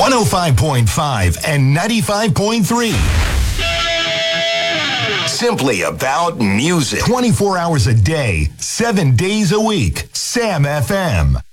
105.5 and 95.3. Simply about music. 24 hours a day, 7 days a week. Sam FM.